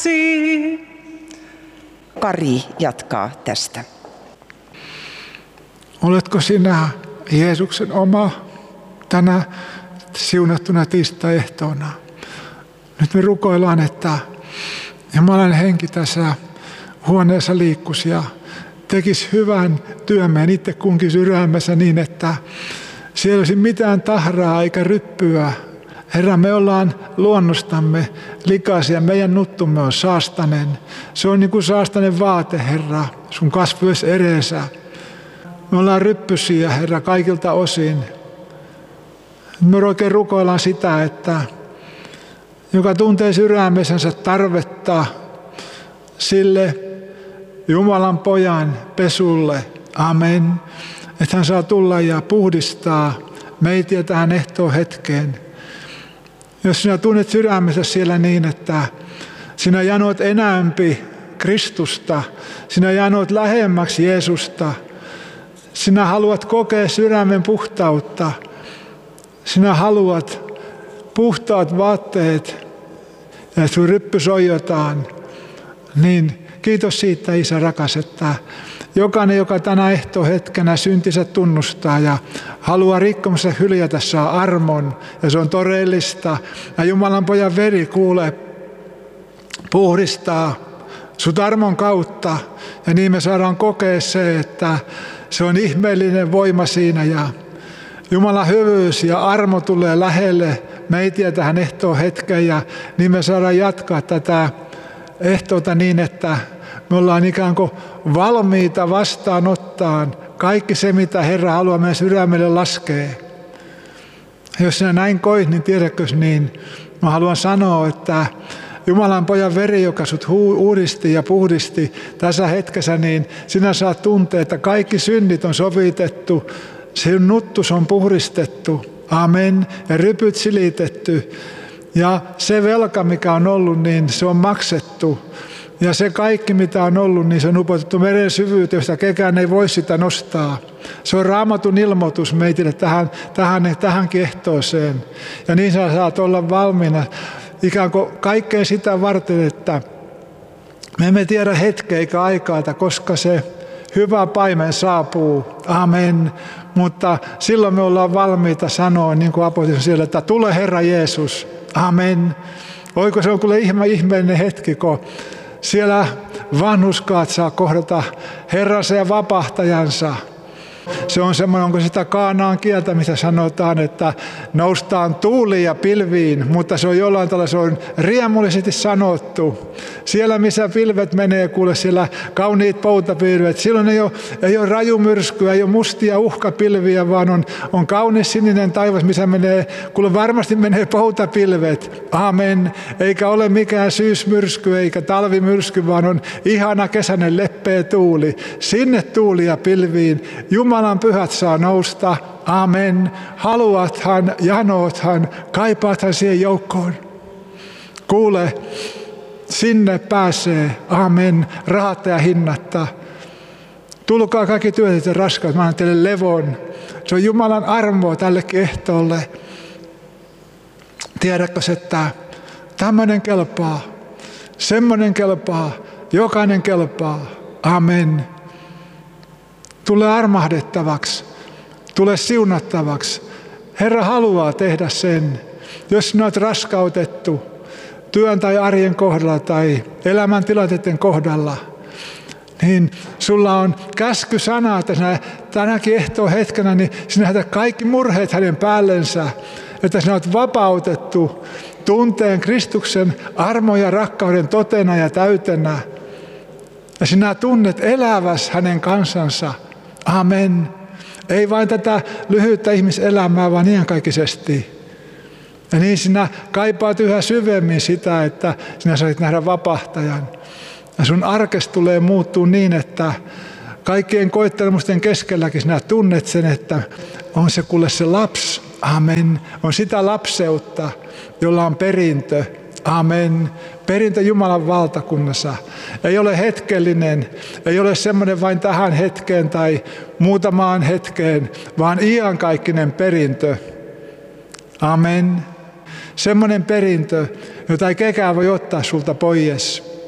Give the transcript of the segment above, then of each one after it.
Kari jatkaa tästä. Oletko sinä Jeesuksen oma tänä siunattuna tiistai-ehtoona? Nyt me rukoillaan, että Jumalan henki tässä huoneessa liikkuisi ja tekisi hyvän työn meidän itse kunkin sydämessä niin, että siellä ei olisi mitään tahraa eikä ryppyä. Herra, me ollaan luonnostamme likaisia, meidän nuttumme on saastainen. Se on niin kuin saastainen vaate, Herra, sun kasvois ereensä. Me ollaan ryppysiä, Herra, kaikilta osin. Me oikein rukoillaan sitä, että joka tuntee sydämessänsä tarvetta sille Jumalan pojan pesulle. Amen. Että hän saa tulla ja puhdistaa meitä tähän ehtoon hetkeen. Jos sinä tunnet sydämessä siellä niin, että sinä janoat enämpi Kristusta, sinä janoat lähemmäksi Jeesusta, sinä haluat kokea sydämen puhtautta, sinä haluat puhtaat vaatteet ja sun ryppy soijotaan, niin kiitos siitä, Isä rakas, että jokainen, joka tänä ehtohetkenä syntinsä tunnustaa ja haluaa rikkomassa hyljätä, saa armon. Ja se on todellista. Ja Jumalan pojan veri puhdistaa sut armon kautta. Ja niin me saadaan kokea se, että se on ihmeellinen voima siinä. Ja Jumalan hyvyys ja armo tulee lähelle meitä tähän ehtohetkeen. Ja niin me saadaan jatkaa tätä ehtoota niin, että me ollaan ikään kuin valmiita vastaanottaan kaikki se, mitä Herra haluaa meidän sydämelle laskee. Jos sinä näin koit, niin tiedätkö niin, mä haluan sanoa, että Jumalan pojan veri, joka sut uudisti ja puhdisti tässä hetkessä, niin sinä saat tuntea, että kaikki synnit on sovitettu, sinun nuttus on puhdistettu, amen, ja rypyt silitetty, ja se velka, mikä on ollut, niin se on maksettu. Ja se kaikki, mitä on ollut, niin se on upotettu meren syvyyteen, josta kekään ei voi sitä nostaa. Se on Raamatun ilmoitus meille tähänkin ehtooseen. Ja niin sä saat olla valmiina ikään kuin kaikkeen sitä varten, että me emme tiedä hetkeä eikä aikaa, että koska se hyvä paimen saapuu. Amen. Mutta silloin me ollaan valmiita sanoa, niin kuin apostoli siellä, että tule Herra Jeesus. Amen. Oiko se on kuule ihmeellinen hetki, kun siellä vanhuskaat saa kohdata Herransa ja vapahtajansa. Se on semmoinen, onko sitä Kaanaan kieltä, mitä sanotaan, että noustaan tuuliin ja pilviin, mutta se on jollain tavalla, se on riemullisesti sanottu. Siellä, missä pilvet menee, kuule siellä kauniit poutapilvet, silloin ei ole rajumyrskyä, ei ole mustia uhkapilviä, vaan on kaunis sininen taivas, missä menee, kuule varmasti menee poutapilvet. Amen. Eikä ole mikään syysmyrsky eikä talvimyrsky, vaan on ihana kesäinen leppeä tuuli. Sinne tuuli ja pilviin. Jumalan pyhät saa nousta. Amen. Haluathan, janoothan, kaipaathan siihen joukkoon. Kuule, sinne pääsee. Amen. Rahatta ja hinnatta. Tulkaa kaikki työt ja raskaat. Mä annan teille levon. Se on Jumalan armoa tällekin ehtoolle. Tiedätkö, että tämmöinen kelpaa, semmoinen kelpaa, jokainen kelpaa. Amen. Tule armahdettavaksi, tule siunattavaksi. Herra haluaa tehdä sen, jos sinä olet raskautettu työn tai arjen kohdalla tai elämäntilanteiden kohdalla, niin sulla on käskysana, että sinä tänäkin ehtoon hetkenä, niin sinä heität kaikki murheet hänen päällensä, että sinä olet vapautettu tunteen Kristuksen armon ja rakkauden totena ja täytenä. Ja sinä tunnet eläväs hänen kansansa. Amen. Ei vain tätä lyhyttä ihmiselämää, vaan iankaikkisesti. Ja niin sinä kaipaat yhä syvemmin sitä, että sinä sait nähdä vapahtajan. Ja sun arkes tulee muuttua niin, että kaikkien koettelemusten keskelläkin sinä tunnet sen, että on se kuule se lapsi. Amen. On sitä lapseutta, jolla on perintö. Amen. Perintö Jumalan valtakunnassa. Ei ole hetkellinen, ei ole semmoinen vain tähän hetkeen tai muutamaan hetkeen, vaan iankaikkinen perintö. Amen. Semmoinen perintö, jota ei kekään voi ottaa sulta pois.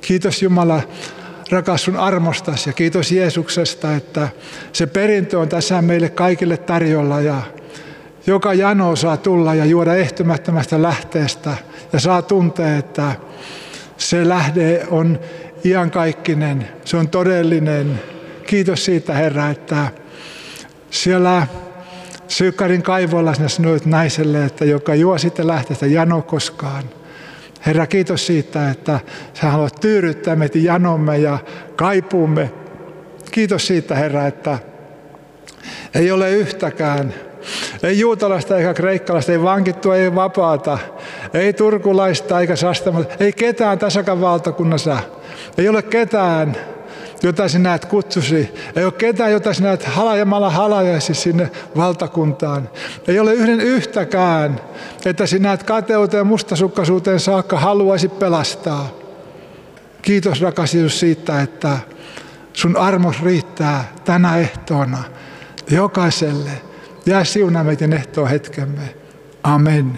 Kiitos Jumala, rakas sun armostas ja kiitos Jeesuksesta, että se perintö on tässä meille kaikille tarjolla ja joka jano saa tulla ja juoda ehtymättömästä lähteestä ja saa tuntea, että se lähde on iankaikkinen, se on todellinen. Kiitos siitä, Herra, että siellä Syykkarin kaivolla sinä sanoit naiselle, että joka juo sitten lähteestä jano koskaan. Herra, kiitos siitä, että sä haluat tyydyttää meitä janomme ja kaipuumme. Kiitos siitä, Herra, että ei ole yhtäkään, ei juutalaista eikä kreikkalaista, ei vankittua, ei vapaata, ei turkulaista eikä sastamatta, ei ketään tässäkään valtakunnassa. Ei ole ketään, jota sinä et kutsusi. Ei ole ketään, jota sinä et halajamalla halajaisi sinne valtakuntaan. Ei ole yhtäkään, että sinä et kateuteen ja mustasukkaisuuteen saakka haluaisi pelastaa. Kiitos rakas Jeesus siitä, että sun armos riittää tänä ehtoona jokaiselle. Jää siunaa meidän ehtoon hetkemme. Amen.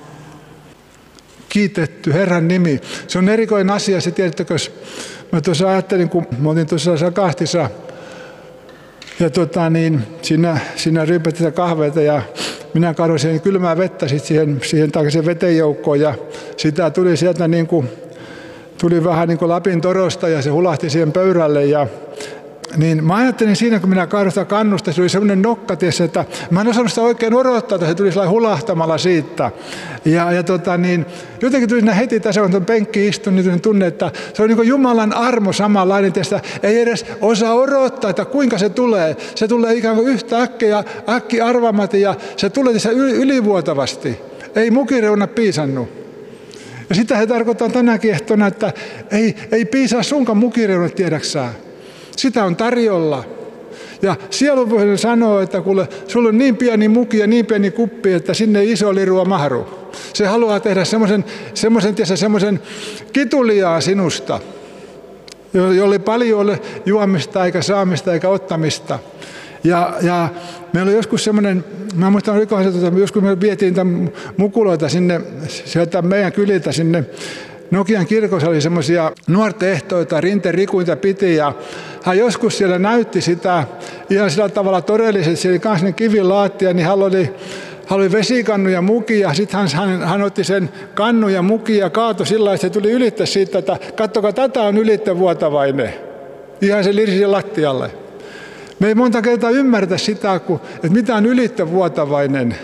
Kiitetty Herran nimi. Se on erikoinen asia, se tiedättekö, mä tuossa ajattelin, kun mä olin tuossa Sakahtissa ja siinä ryypätin kahveita ja minä kaadoin siihen kylmää vettä siihen takaisin veten joukkoon ja sitä tuli sieltä tuli vähän niin kuin Lapin torosta ja se hulahti siihen pöydälle ja niin mä ajattelin siinä, kun minä kaadoin sitä kannusta, se oli semmoinen nokkaties, että mä en osannut sitä oikein odottaa, että se tuli sellainen hulahtamalla siitä. Jotenkin tuli heti tässä, kun tuon penkkiin istun, niin tunne, että se on niin kuin Jumalan armo samanlainen, että ei edes osaa odottaa, että kuinka se tulee. Se tulee ikään kuin yhtä äkki arvaamatta ja se tulee tässä ylivuotavasti. Ei mukireuna piisannut. Ja sitä he tarkoittaa tänäkin ehtona, että ei piisaa sunkaan mukireunat tiedäksää. Sitä on tarjolla. Ja sielunvohjainen sanoo, että kuule, sulla on niin pieni muki ja niin pieni kuppi, että sinne ei iso lirua mahdu. Se haluaa tehdä semmoisen kituliaa sinusta, jolle paljon ole juomista eikä saamista eikä ottamista. Ja meillä on joskus semmoinen, mä muistan, olikohan se, joskus me vietiin mukuloita sieltä meidän kyliltä sinne Nokian kirkossa oli semmoisia nuorten ehtoita, Rinte-Rikuinta piti ja hän joskus siellä näytti sitä ihan sillä tavalla todellisesti, siellä oli myös ne kivilaattia, niin hän oli vesikannu ja muki ja sitten hän otti sen kannun ja muki ja kaatoi sillä lailla, että se tuli ylittä siitä, että katsokaa, tätä on ylittövuotavainen. Ihan se lirsi lattialle. Me ei monta kertaa ymmärretä sitä, että mitä on ylittövuotavainen.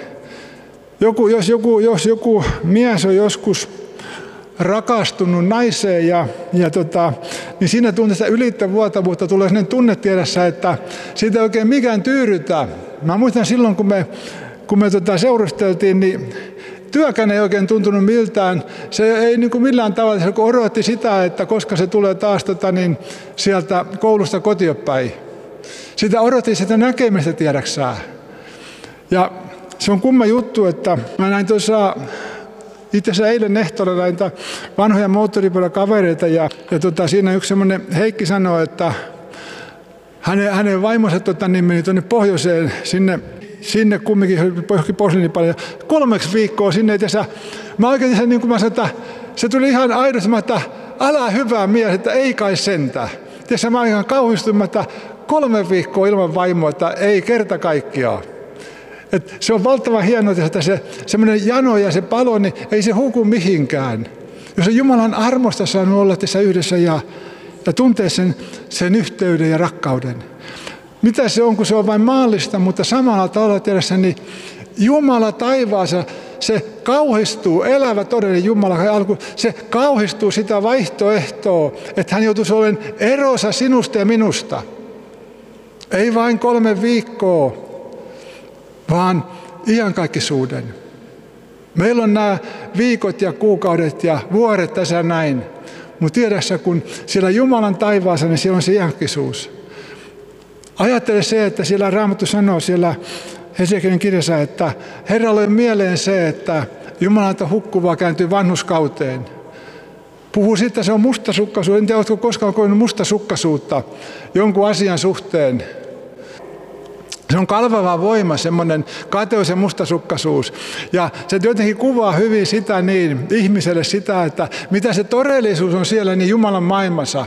Jos joku mies on joskus rakastunut naiseen niin siinä tunteessa ylittävuotavuutta tulee sellainen tunne tiedässä, että siitä ei oikein mikään tyydytä. Mä muistan silloin, kun me seurusteltiin, niin työkään ei oikein tuntunut miltään. Se ei niin kuin millään tavalla, se odotti sitä, että koska se tulee taas sieltä koulusta kotioppäin. Sitä odotti sitä näkemistä tiedäksää. Ja se on kumma juttu, että mä näin tuossa itse asiassa eilen ehtoolla näitä vanhoja moottoripyöräkavereita ja siinä yksi semmoinen Heikki sanoi, että hänen vaimonsa meni tuonne pohjoiseen sinne kumminkin johonkin Posliinin paljon 3 viikkoa sinne. Mä oikein niin kuin mä sanoin, että se tuli ihan aidosti, että älä hyvä mies, että ei kai sentä. Tässä mä ihan kauhistuin, että 3 viikkoa ilman vaimoa, että ei kerta kaikkiaan. Et se on valtavan hienoa, että se semmoinen jano ja se palo, niin ei se huku mihinkään. Jos on Jumalan armosta saanut olla tässä yhdessä ja tuntee sen yhteyden ja rakkauden. Mitä se on, kun se on vain maallista, mutta samalla tavalla tiedässä, niin Jumala taivaassa, se kauhistuu, elävä todellinen Jumala, se kauhistuu sitä vaihtoehtoa, että hän joutuisi olemaan erossa sinusta ja minusta. Ei vain 3 viikkoa. Vaan iankaikkisuuden. Meillä on nämä viikot ja kuukaudet ja vuodet tässä näin. Mutta tiedässä, kun siellä Jumalan taivaassa, niin siellä on se iankisuus. Ajattele se, että siellä Raamattu sanoo siellä Hesekielin kirjassa, että Herralle on mieleen se, että Jumalalta hukkuvaa kääntyy vanhuskauteen. Puhuu siitä, että se on mustasukkaisuus. En tiedä, oletko koskaan koinut mustasukkaisuutta jonkun asian suhteen. Se on kalvava voima, semmoinen kateus ja mustasukkaisuus. Ja se jotenkin kuvaa hyvin sitä ihmiselle sitä, että mitä se todellisuus on siellä niin Jumalan maailmassa.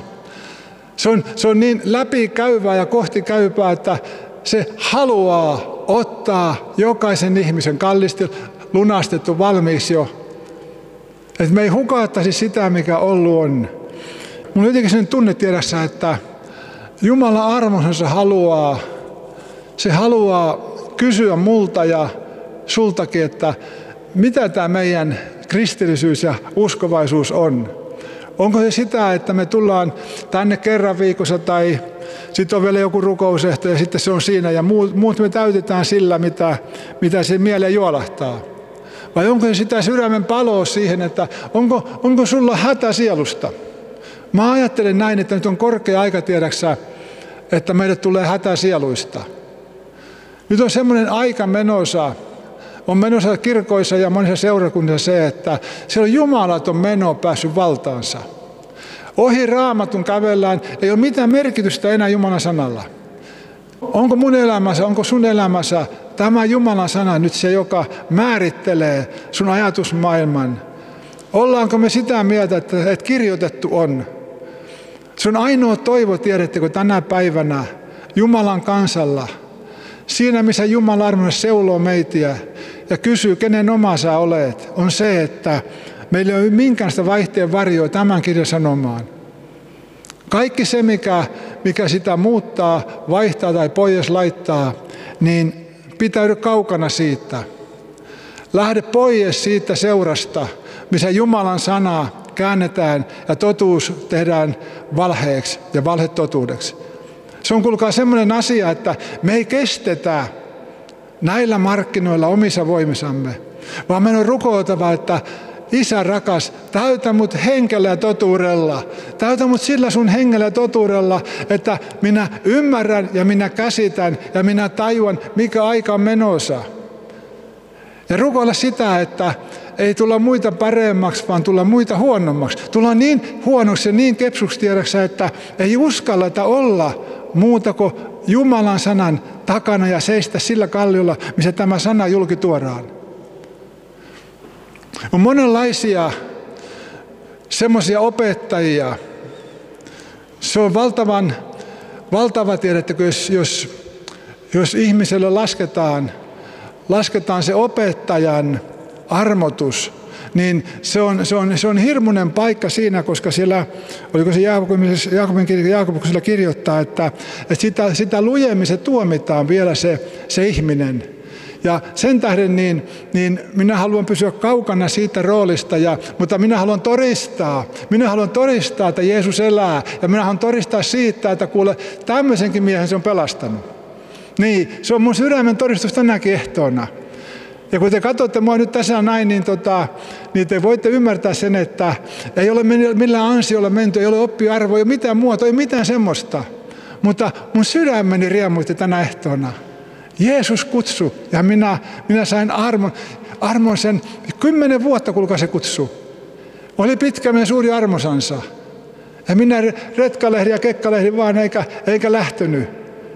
Se on niin läpikäyvää ja kohtikäypää, että se haluaa ottaa jokaisen ihmisen kallisti lunastettu valmiiksi jo. Että me ei hukattaisi sitä, mikä ollut on. Mulla on jotenkin sellainen tunnetiedossa, että Jumalan armonsa se haluaa kysyä multa ja sultakin, että mitä tämä meidän kristillisyys ja uskovaisuus on. Onko se sitä, että me tullaan tänne kerran viikossa tai sitten on vielä joku rukousehto ja sitten se on siinä ja muut me täytetään sillä, mitä se mieleen juolahtaa. Vai onko se sitä sydämen paloa siihen, että onko sulla hätä sielusta? Mä ajattelen näin, että nyt on korkea aika tiedäksä, että meille tulee hätä sieluista. Nyt on semmoinen aika on menossa kirkoissa ja monissa seurakunnissa se, että siellä on jumalaton meno päässyt valtaansa. Ohi Raamatun kävellään, ei ole mitään merkitystä enää Jumalan sanalla. Onko mun elämässä, onko sun elämässä tämä Jumalan sana nyt se, joka määrittelee sun ajatusmaailman? Ollaanko me sitä mieltä, että kirjoitettu on? Se on ainoa toivo, tiedättekö, tänä päivänä Jumalan kansalla. Siinä, missä Jumala armossa seuloo meitä ja kysyy, kenen oma sä olet, on se, että meillä ei ole minkäänlaista vaihteen varjoa tämän kirjan sanomaan. Kaikki se, mikä sitä muuttaa, vaihtaa tai pois laittaa, niin pitäydy kaukana siitä. Lähde pois siitä seurasta, missä Jumalan sanaa käännetään ja totuus tehdään valheeksi ja valhe totuudeksi. Se on kuulkaa semmoinen asia, että me ei kestetä näillä markkinoilla omissa voimissamme, vaan meidän on rukoiltava, että Isä rakas, täytä mut henkellä ja totuudella. Täytä mut sillä sun hengellä ja totuudella, että minä ymmärrän ja minä käsitän ja minä tajuan, mikä aika on menossa. Ja rukoilla sitä, että ei tulla muita paremmaksi, vaan tulla muita huonommaksi. Tullaan niin huonoksi ja niin kepsuksi tiedäksä, että ei uskalleta olla muuta kuin Jumalan sanan takana ja seistä sillä kalliolla, missä tämä sana julki tuodaan. On monenlaisia semmoisia opettajia. Se on valtava tiedättekö, jos ihmiselle lasketaan se opettajan armotus, niin se on hirmuinen paikka siinä, koska siellä, oliko se Jaakobin siellä kirjoittaa, että sitä lujemmin se tuomitaan vielä se ihminen. Ja sen tähden niin minä haluan pysyä kaukana siitä roolista, mutta minä haluan todistaa, että Jeesus elää. Ja minä haluan todistaa siitä, että kuule, tämmöisenkin miehen se on pelastanut. Niin, se on mun sydämen todistus tänäkin ehtoona. Ja kun te katsotte mua nyt tässä näin, niin te voitte ymmärtää sen, että ei ole millään ansiolla menty, ei ole oppiarvoa, ei ole mitään muuta, ei mitään semmoista. Mutta mun sydämeni riemuitti tänä ehtoona. Jeesus kutsui ja minä sain armon sen 10 vuotta, kuulkaa se kutsu. Oli pitkä meidän suuri armosansa. Ja minä retkalehdin ja kekkalehdin vaan eikä lähtenyt.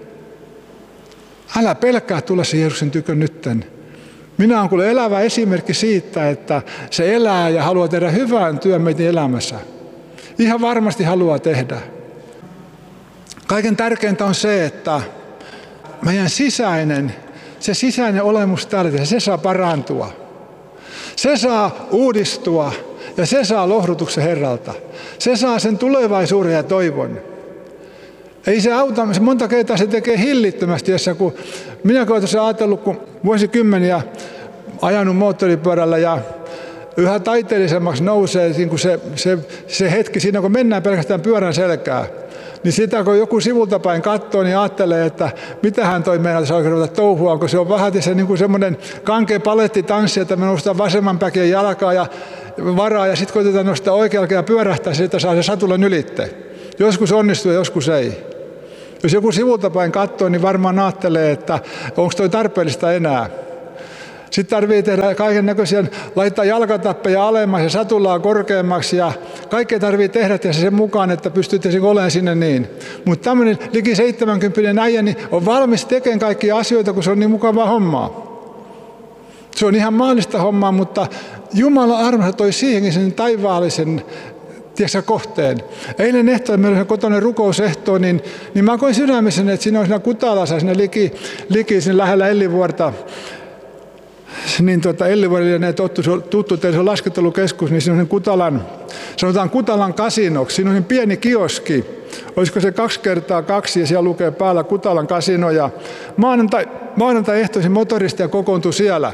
Älä pelkää tulla se Jeesuksen tykön nytten. Minä olen kuule elävä esimerkki siitä, että se elää ja haluaa tehdä hyvän työn meidän elämässä. Ihan varmasti haluaa tehdä. Kaiken tärkeintä on se, että meidän sisäinen olemus täällä, se saa parantua. Se saa uudistua ja se saa lohdutuksen Herralta. Se saa sen tulevaisuuden ja toivon. Ei se auta, monta kertaa se tekee hillittömästi, kun minä olen tuossa ajatellut, kun vuosikymmeniä ajanut moottoripyörällä ja yhä taiteellisemmaksi nousee niin kuin se hetki siinä, kun mennään pelkästään pyörän selkää. Niin sitä kun joku sivulta päin katsoo, niin ajattelee, että mitähän toi meinaa tässä oikein ruveta touhua, kun se on vähän se niin kuin semmoinen kankea palettitanssi, että me nostetaan vasemman päkien jalkaa ja varaa ja sitten koitetaan nostaa oikealta ja pyörähtää, että saa se satulan ylitte. Joskus onnistuu ja joskus ei. Jos joku sivulta päin katsoo, niin varmaan ajattelee, että onko toi tarpeellista enää. Sitten tarvitsee tehdä kaiken näköisiä, laittaa jalkatappeja alemmas ja satulaa korkeammaksi ja kaikkea tarvitsee tehdä sen mukaan, että pystytte olemaan sinne niin. Mutta tämmöinen liki 70 äijä niin on valmis tekemään kaikkia asioita, kun se on niin mukavaa hommaa. Se on ihan maallista hommaa, mutta Jumala armonsa toi siihenkin sen taivaallisen kohteen. Eilen ehtoilla meillä oli kotona rukousehto, niin mä koin sydämessäni, että siinä on siinä Kutalassa, siinä liki siinä lähellä Ellivuorta, niin Ellivuorille ne tuttu teille, se on laskettelukeskus, niin siinä on Kutalan, sanotaan Kutalan kasinoksi, siinä on pieni kioski, olisiko se 2x2 ja siellä lukee päällä Kutalan kasino ja maanantai ehtoisin motoristeja kokoontui siellä.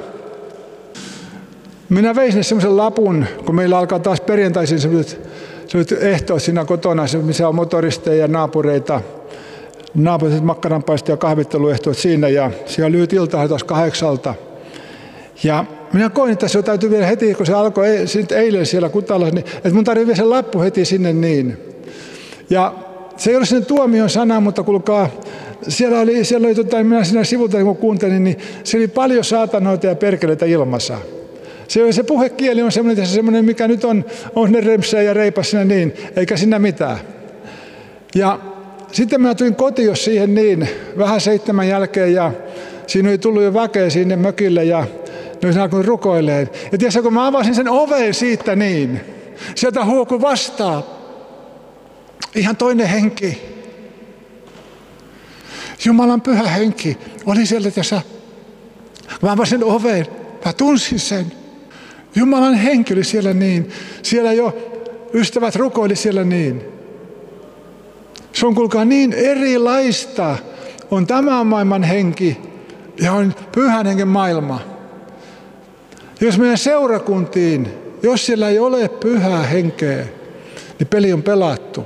Minä vein sinne semmoisen lapun, kun meillä alkaa taas perjantaisin sellaiset ehtoot siinä kotona, missä on motoristeja ja naapureita makkaranpaisto ja kahvitteluehtoot siinä ja siellä lyhyt iltahan taas 8. Ja minä koin, että se täytyy vielä heti, kun se alkoi eilen siellä Kutalassa, niin, että mun tarvitsee vielä se lappu heti sinne niin. Ja se ei ole sen tuomion sana, mutta kuulkaa, siellä oli minä siinä sivulta kun kuuntelin, niin siellä oli paljon saatanoita ja perkeleitä ilmassa. Se puhekieli on semmoinen, mikä nyt on ne rempsejä ja reipas siinä niin, eikä siinä mitään. Ja sitten mä tulin kotiin siihen niin, vähän 7 jälkeen ja siinä oli tullut jo väkeä sinne mökille ja ne olisi alkanut rukoilemaan. Ja tiedätkö, kun mä avasin sen oven siitä niin, sieltä huokui vastaan ihan toinen henki. Jumalan pyhä henki oli siellä tässä. Mä avasin oven, mä tunsin sen. Jumalan henki oli siellä niin. Siellä jo ystävät rukoili siellä niin. Se on kuulkaa niin erilaista. On tämän maailman henki ja on pyhän hengen maailma. Jos meidän seurakuntiin, jos siellä ei ole pyhää henkeä, niin peli on pelattu.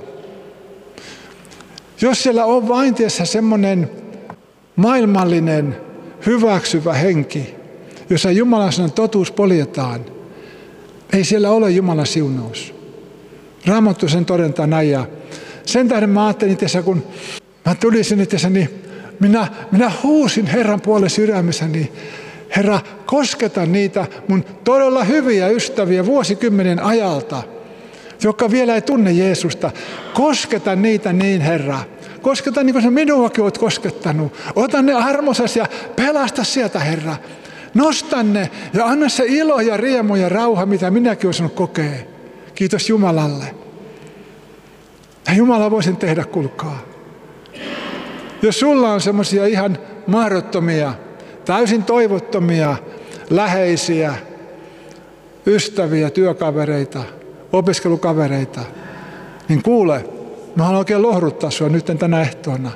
Jos siellä on vain tietysti semmoinen maailmallinen hyväksyvä henki, jossa Jumalan sanan totuus poljetaan, ei siellä ole Jumalan siunaus. Raamattu sen todentaa näin ja sen tähden mä ajattelin tässä, kun mä tulin sinne tässä, niin minä huusin Herran puolen sydämessäni, Herra, kosketa niitä mun todella hyviä ystäviä vuosikymmenen ajalta, jotka vielä ei tunne Jeesusta. Kosketa niitä niin, Herra. Kosketa niin kuin sä minuakin olet koskettanut. Ota ne armosas ja pelasta sieltä, Herra. Nosta ne ja anna se ilo ja riemu ja rauha, mitä minäkin olen saanut kokea. Kiitos Jumalalle. Ja Jumala voi sen tehdä, kuulkaa. Jos sulla on semmoisia ihan mahdottomia, täysin toivottomia, läheisiä, ystäviä, työkavereita, opiskelukavereita, niin kuule, mä haluan oikein lohduttaa sua nyt tänä ehtoona.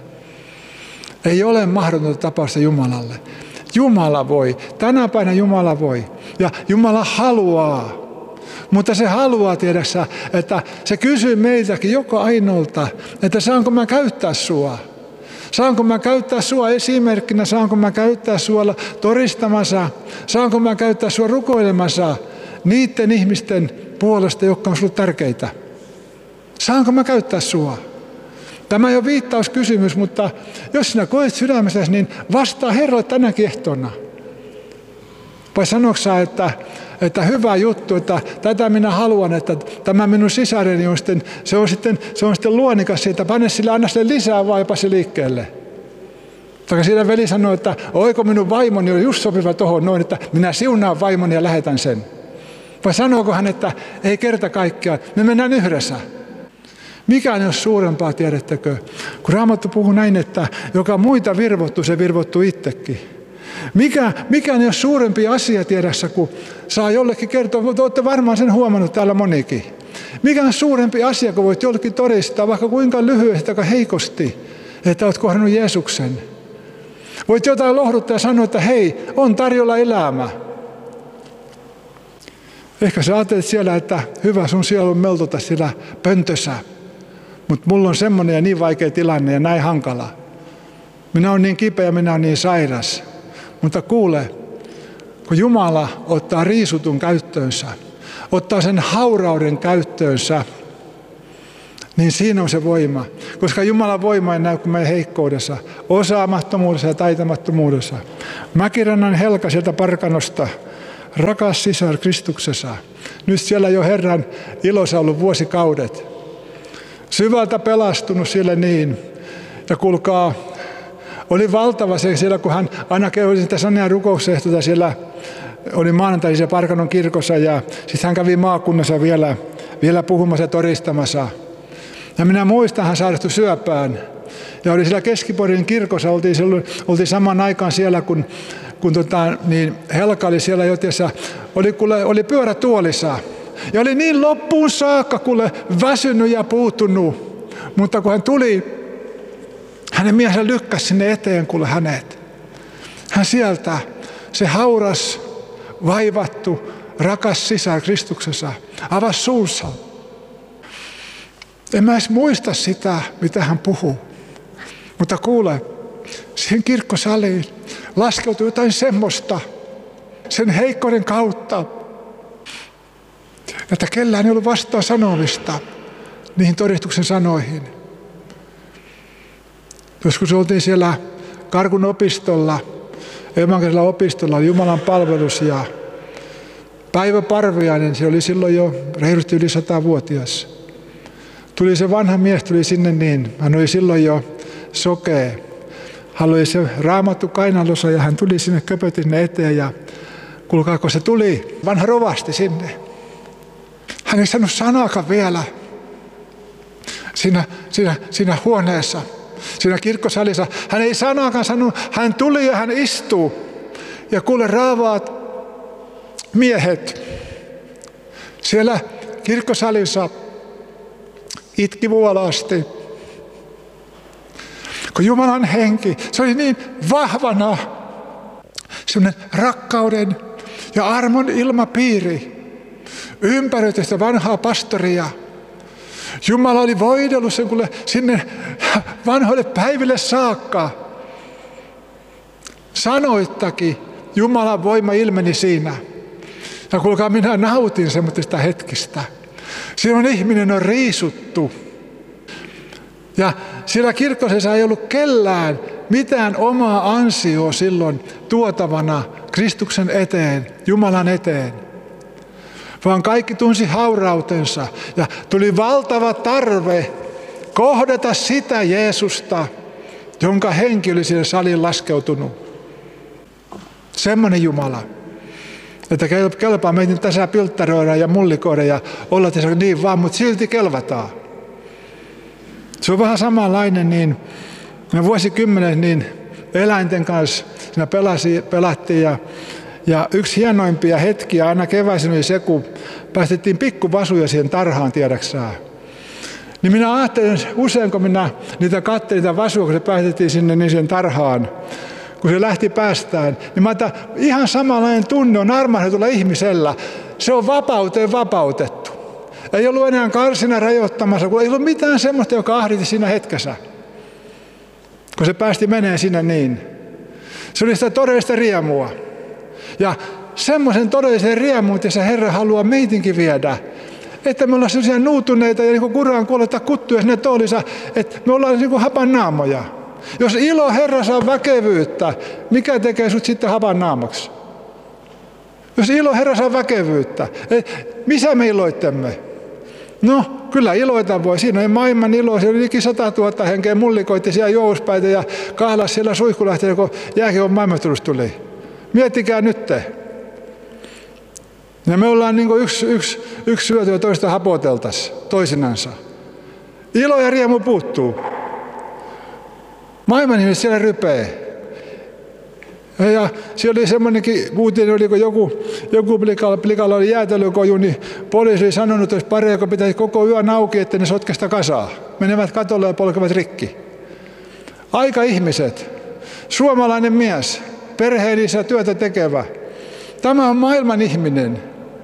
Ei ole mahdotonta tapausta Jumalalle. Jumala voi. Tänä päivänä Jumala voi. Ja Jumala haluaa. Mutta se haluaa tiedäksä, että se kysyy meiltäkin joka ainolta, että saanko mä käyttää sua. Saanko mä käyttää sua esimerkkinä, saanko mä käyttää sua todistamassa, saanko mä käyttää sua rukoilemassa niiden ihmisten puolesta, jotka on sulle tärkeitä. Saanko mä käyttää sua? Tämä ei ole viittauskysymys, mutta jos sinä koet sydämessäsi, niin vastaa Herralle tänäkin ehtoona. Vai sanoksä, että hyvä juttu, että tätä minä haluan, että tämä minun sisareni on sitten, se on sitten luonikas siitä, pane sille, anna sille lisää vaipa se liikkeelle. Tai siinä veli sanoi, että oiko minun vaimoni on just sopiva tuohon noin, että minä siunaan vaimoni ja lähetän sen. Vai sanooko hän, että ei kerta kaikkiaan, me mennään yhdessä. Mikään ei ole suurempaa, tiedättekö? Kun Raamattu puhuu näin, että joka muita virvottuu, se virvottuu itsekin. Mikään ei ole suurempi asia tiedässä, kun saa jollekin kertoa, olette varmaan sen huomannut täällä monikin. Mikä on suurempi asia, kun voit jollekin todistaa, vaikka kuinka lyhyesti tai heikosti, että olet kohdannut Jeesuksen. Voit jotain lohduttaa ja sanoa, että hei, on tarjolla elämä. Ehkä sä ajattelet siellä, että hyvä sun sielun meltota siellä pöntössä. Mutta mulla on semmoinen ja niin vaikea tilanne ja näin hankala. Minä olen niin kipeä, minä olen niin sairas. Mutta kuule, kun Jumala ottaa riisutun käyttöönsä, ottaa sen haurauden käyttöönsä, Niin siinä on se voima. Koska Jumalan voima ei näy kuin meidän heikkoudessa, osaamattomuudessa ja taitamattomuudessa. Mäkirannan Helka sieltä Parkanosta, rakas sisar Kristuksessa. Nyt siellä jo Herran ilossa ollut vuosikaudet. Syvältä pelastunut siellä niin. Ja kuulkaa, oli valtava se siellä, kun hän aina kävi sitä Sanjan rukouksehtoa siellä, oli maanantai siellä Parkanon kirkossa ja sitten hän kävi maakunnassa vielä puhumassa ja todistamassa. Ja minä muistan, hän sairastui syöpään. Ja oli siellä Keskiporin kirkossa, oltiin saman aikaan siellä, kun Helka oli siellä jotensa, oli pyörätuolissa. Ja oli niin loppuun saakka, väsynyt ja puuttunut. Mutta kun hän tuli, hänen miehensä lykkäsi sinne eteen, hänet. Hän sieltä, se hauras, vaivattu, rakas sisar Kristuksessa, avasi suunsa. En mä edes muista sitä, mitä hän puhuu. Mutta kuule, siihen kirkkosaliin laskeutui jotain semmoista sen heikkouden kautta, että kellään ei ollut vastaan sanomista niihin todistuksen sanoihin. Joskus oltiin siellä Karkun opistolla, evankelisella opistolla, oli Jumalan palvelus ja Päivä Parviainen, se oli silloin jo reilusti yli 100-vuotias. Tuli se vanha mies, tuli sinne niin, hän oli silloin jo sokea. Hän oli se raamattu kainalossa ja hän tuli sinne, köpötti sinne eteen ja kuulkaa, kun se tuli, vanha rovasti sinne. Hän ei sanonut sanaakaan vielä siinä huoneessa, siinä kirkkosalissa. Hän ei sanaakaan sanonut, hän tuli ja hän istuu. Ja kuule raavaat miehet siellä kirkkosalissa itki vuolaasti. Kun Jumalan henki, se oli niin vahvana, semmoinen rakkauden ja armon ilmapiiri ympäri tästä vanhaa pastoria. Jumala oli voidellut sen sinne vanhoille päiville saakka. Sanoittakin, Jumalan voima ilmeni siinä. Ja kuulkaa, minä nautin semmoista hetkistä. Silloin ihminen on riisuttu. Ja siellä kirkkosessa ei ollut kellään mitään omaa ansioa silloin tuotavana Kristuksen eteen, Jumalan eteen. Vaan kaikki tunsi haurautensa ja tuli valtava tarve kohdata sitä Jeesusta, jonka henki oli sinne saliin laskeutunut. Semmoinen Jumala, että kelpaa meitä tässä pilttaroida ja mullikoida ja olla tässä niin vaan, mutta silti kelvataan. Se on vähän samanlainen, niin me vuosikymmenet niin eläinten kanssa siinä pelattiin ja yksi hienoimpia hetkiä aina keväisin oli se, kun päästettiin pikkuvasuja siihen tarhaan, tiedäksää. Niin minä ajattelin usein, kun minä niitä katselin, niitä vasuja, kun se päästettiin sinne niin siihen tarhaan, kun se lähti päästään, niin mä ajattelin, ihan samanlainen tunne on armahdetulla ihmisellä. Se on vapauteen vapautettu. Ei ollut enää karsina rajoittamassa, kun ei ollut mitään semmoista, joka ahditti siinä hetkessä. Kun se päästi menee sinne niin. Se oli sitä todellista riemua. Ja semmoisen todellisen riemuun, että se Herra haluaa meitinkin viedä. Että me ollaan sellaisia nuutuneita ja niin kuin kuraan kuolleita kuttuja sinne toolissa, että me ollaan niin kuin hapannaamoja. Jos ilo Herra saa väkevyyttä, mikä tekee sut sitten hapannaamaksi? Jos ilo Herra saa väkevyyttä, missä me iloittemme? No, kyllä iloita voi. Siinä on maailman ilo. Siellä oli 100 000 henkeä mullikoitti siellä juouspäitä ja kahlas siellä Suihkulähteellä, kun jääkiekon maailmanmestaruus tuli. Miettikää nyt te. Ja me ollaan niin kuin yksi syöty ja toista hapoteltaisiin toisinansa. Ilo ja riemu puuttuu. Maailman ihmiset siellä rypee. Ja siellä oli semmoinenkin uutinen, oliko joku plikalla oli jäätelökoju, niin poliisi oli sanonut, että olisi pari, joka pitäisi koko yön auki, että ne sotkesta kasaa. Menevät katolle ja polkevat rikki. Aika ihmiset. Suomalainen mies, perheen isä, työtä tekevä. Tämä on maailman ihminen.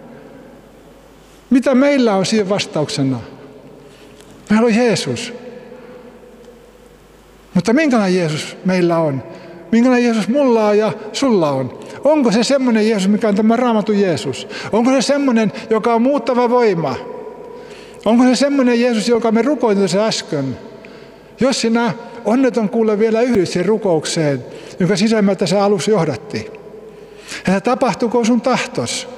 Mitä meillä on siihen vastauksena? Meillä on Jeesus. Mutta minkälainen Jeesus meillä on? Minkälainen Jeesus mulla on ja sulla on? Onko se semmoinen Jeesus, mikä on tämä Raamatun Jeesus? Onko se semmoinen, joka on muuttava voima? Onko se semmoinen Jeesus, joka me rukoilimme tässä äsken? Jos sinä onneton kuule vielä yhdyt siihen rukoukseen, jonka sisämmältä sä alussa johdatti. Että tapahtuuko sun tahtos?